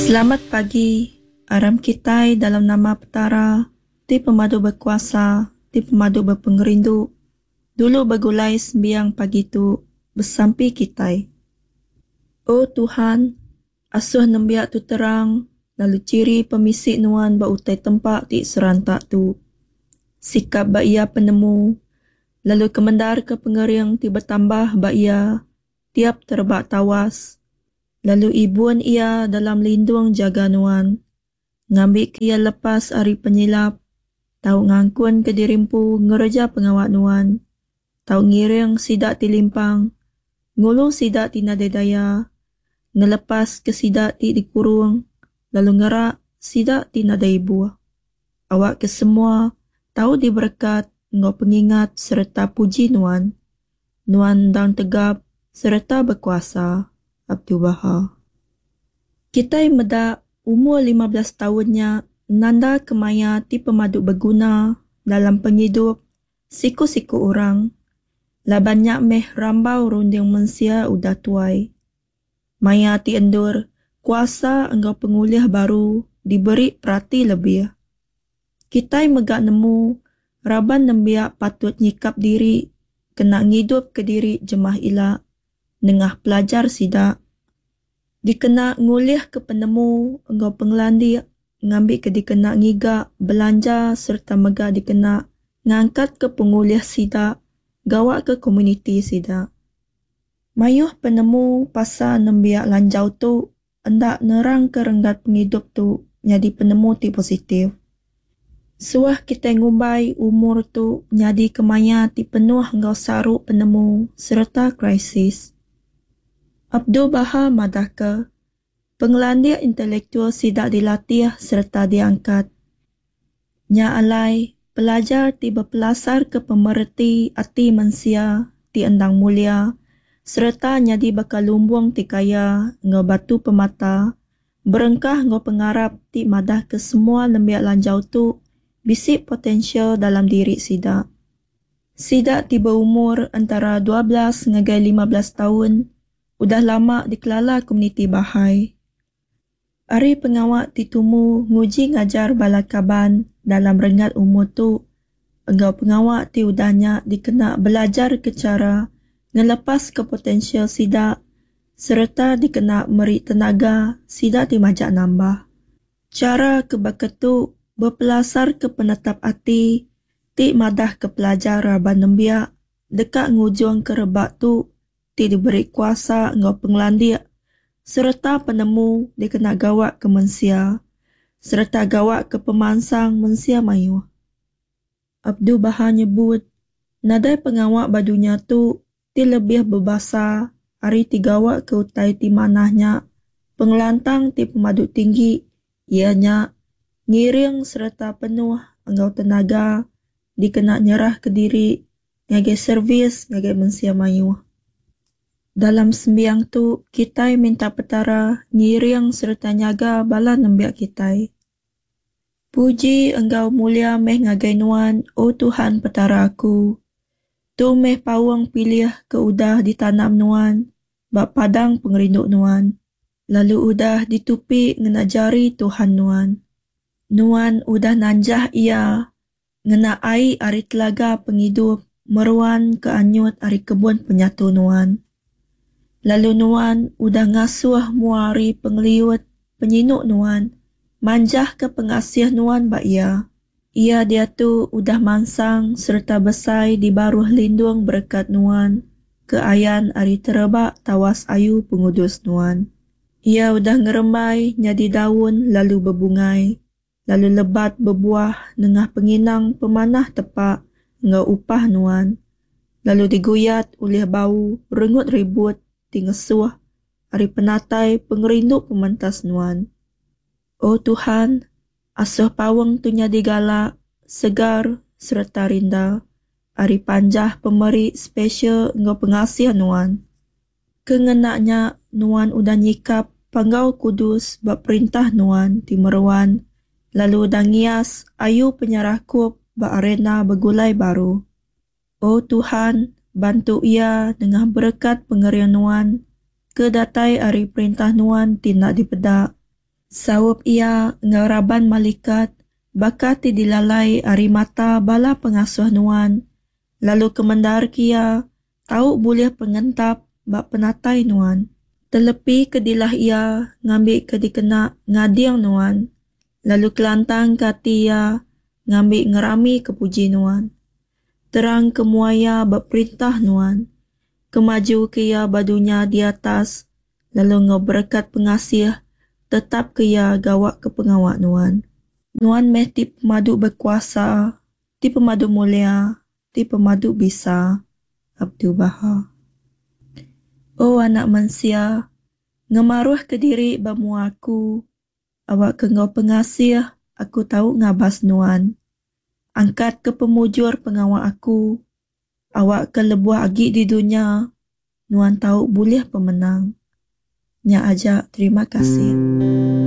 Selamat pagi, aram kitai dalam nama petara, ti pemadu berkuasa, ti pemadu berpengerindu. Dulu bergulai sembiang pagi tu, bersampi kitai. Oh Tuhan, asuh nembiak tu terang, lalu ciri pemisik nuan bautai tempat ti serantak tu. Sikap ia penemu, lalu kemendar ke pengering ti bertambah ia, tiap terbak tawas. Lalu ibuan ia dalam lindung jaga nuan. Ngambil ia lepas hari penyilap. Tahu ngangkun ke dirimpu ngereja pengawak nuan. Tahu ngiring sidak tilimpang. Ngulu sidak tinadedaya. Ngelepas ke sidak ti dikurung. Lalu ngerak sidak tinadai buah. Awak ke semua tahu diberkat ngau pengingat serta puji nuan. Nuan dan tegap serta berkuasa. Abdul Baha. Kitai meda umur 15 tahunnya nanda kemaya ti pemadu berguna dalam penghidup siku-siku orang. La banyak meh rambau runding mensia udah tuai. Maya ti endur kuasa engkau pengulih baru diberi perhati lebih. Kitai megak nemu raban nembiak patut nyikap diri kena ngidup ke diri jemah ilak. Nengah pelajar sidak. Dikena ngulih ke penemu, engkau pengelandi, ngambil ke dikena ngigak, belanja serta megah dikena ngangkat ke pengulih sidak, gawak ke komuniti sidak. Mayuh penemu pasal nembiak lanjau tu, endak nerang ke renggat penghidup tu, jadi penemu ti positif. Suah kita ngumbai umur tu, jadi kemaya ti penuh engkau saruk penemu serta krisis. Abdul Baha madaka, pengelandia intelektual sidak dilatih serta diangkat. Nya alai, pelajar ti berpelasar ke pemerti ati manusia ti endang mulia, serta nyadi bakal lumbung ti kaya ngau batu pemata, berengkah ngau pengarap ti madah ke semua lembiak lanjau tu, bisik potensial dalam diri sidak. Sidak ti berumur antara 12 ngagai 15 tahun, udah lama dikelala komuniti Bahai. Ari pengawak titumu nguji ngajar balakaban dalam rengat umur tu. Engkau pengawak ti udahnya dikena belajar ke cara ngelepas ke potensial sidak serta dikena meri tenaga sidak ti majak nambah. Cara kebakat tu berpelasar ke penetap hati ti madah ke pelajar raban nembiak dekat ngujung ke rebak tu ti diberi kuasa ngau pengelandia serta penemu dikena gawak ke mensia serta gawak ke pemansang mensia mayu. Abdul Baha nyebut nadai pengawak badunya tu ti lebih berbasa hari ti gawak ke utai ti manahnya pengelantang ti pemadu tinggi ianya ngiring serta penuh engkau tenaga dikena nyerah ke diri ngagai servis ngagai mensia mayu. Dalam sembiang tu, kitai minta petara, ngiring serta nyaga bala nembiak kitai. Puji engkau mulia meh ngagai nuan, oh Tuhan petara aku. Tu meh pawang pilih ke udah ditanam nuan, bak padang pengerinduk nuan. Lalu udah ditupi ngenajari Tuhan nuan. Nuan udah nanjah ia, ngena ai ari telaga penghidup, meruan ke anyut ari kebun penyatu nuan. Lalu nuan udah ngasuh muari pengliwet penyinuk nuan, manjah ke pengasih nuan bak ia. Ia dia tu udah mansang serta besai di baruh lindung berkat nuan, ke ayan ari terebak tawas ayu pengudus nuan. Ia udah ngeremai nyadi daun lalu berbungai, lalu lebat berbuah nengah penginang pemanah tepak ngau upah nuan. Lalu diguyat oleh bau rengut ribut tingesuh hari penatai pengerinduk pementas nuan. Oh Tuhan, asuh pawang tu nyadi galak, segar serta rinda, hari panjah pemeri spesial ngau pengasih nuan. Kengenaknya nuan udah nyikap panggau kudus bak perintah nuan ti meruan, lalu udah ngias ayu penyerahkup bak arena bergulai baru. Oh Tuhan, bantu ia dengan berkat pengerian nuan, ke datai ari perintah nuan tindak dipedak. Sawab ia ngaraban malaikat, baka ti dilalay ari mata bala pengasuh nuan. Lalu kemendar kia, tahu boleh pengentap bak penatay nuan. Telepi kedilah ia ngambil kedikena ngadiang nuan. Lalu kelantang kati ia ngambil ngerami kepuji nuan. Terang kemuaya berperintah nuan. Kemaju kia badunya di atas, lalu ngoberkat pengasih, tetap kia gawak ke pengawak nuan. Nuan meh ti pemadu berkuasa, ti pemadu mulia, ti pemadu bisa. Abdul Baha. Oh anak manusia, ngemaruh ke diri bamu aku, awak ke ngau pengasih, aku tahu ngabas nuan. Angkat ke pemujur pengawak aku, awak ke lebuah agi di dunia, nuan tahu boleh pemenang. Nya aja, terima kasih.